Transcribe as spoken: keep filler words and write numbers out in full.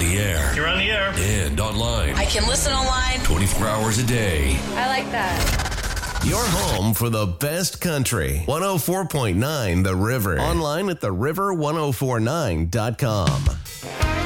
the air. You're on the air. And online. I can listen online. twenty-four hours a day. I like that. Your home for the best country. one oh four point nine The River. Online at the river ten forty-nine dot com.